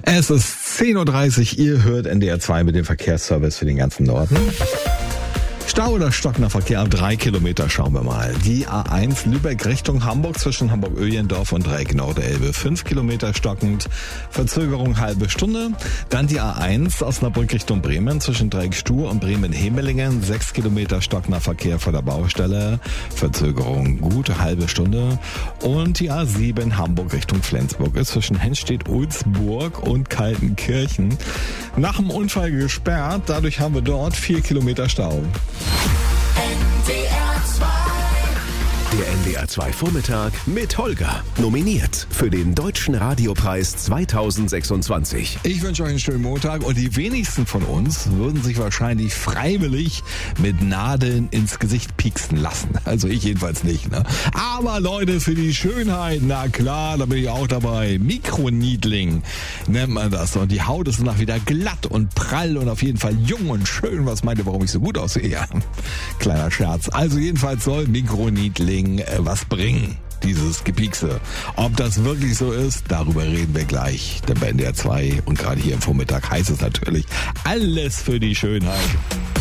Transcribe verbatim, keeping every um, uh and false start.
Es ist zehn Uhr dreißig, ihr hört N D R zwei mit dem Verkehrsservice für den ganzen Norden. Stau oder stockender Verkehr, drei Kilometer schauen wir mal. Die A eins Lübeck Richtung Hamburg zwischen Hamburg-Öhlendorf und Dreieck Nordelbe. fünf Kilometer stockend, Verzögerung halbe Stunde. Dann die A eins Osnabrück Richtung Bremen zwischen Dreieck Stuhr und Bremen-Hemelingen. sechs Kilometer stockender Verkehr vor der Baustelle. Verzögerung gute halbe Stunde. Und die A sieben Hamburg Richtung Flensburg ist zwischen Henstedt-Ulzburg und Kaltenkirchen nach dem Unfall gesperrt. Dadurch haben wir dort vier Kilometer Stau. Der N D R zwei Vormittag mit Holger. Nominiert für den Deutschen Radiopreis zweitausendsechsundzwanzig. Ich wünsche euch einen schönen Montag und die wenigsten von uns würden sich wahrscheinlich freiwillig mit Nadeln ins Gesicht pieksen lassen. Also ich jedenfalls nicht, ne? Aber Leute, für die Schönheit, na klar, da bin ich auch dabei. Mikroneedling nennt man das. Und die Haut ist danach wieder glatt und prall und auf jeden Fall jung und schön. Was meint ihr, warum ich so gut aussehe? Ja, kleiner Scherz. Also jedenfalls soll Mikroneedling was bringen, dieses Gepiekse. Ob das wirklich so ist, darüber reden wir gleich. Denn bei N D R zwei und gerade hier im Vormittag heißt es natürlich alles für die Schönheit.